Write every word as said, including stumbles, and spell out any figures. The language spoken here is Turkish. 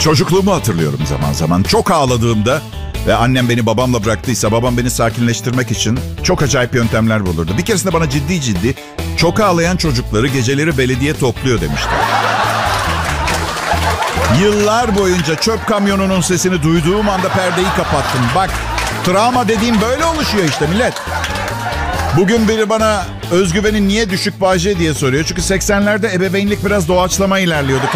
Çocukluğumu hatırlıyorum zaman zaman. Çok ağladığımda ve annem beni babamla bıraktıysa babam beni sakinleştirmek için çok acayip yöntemler bulurdu. Bir keresinde bana ciddi ciddi çok ağlayan çocukları geceleri belediye topluyor demişti. Yıllar boyunca çöp kamyonunun sesini duyduğum anda perdeyi kapattım. Bak, travma dediğim böyle oluşuyor işte millet. Bugün biri bana özgüvenin niye düşük Bahçe diye soruyor. Çünkü seksenlerde ebeveynlik biraz doğaçlama ilerliyordu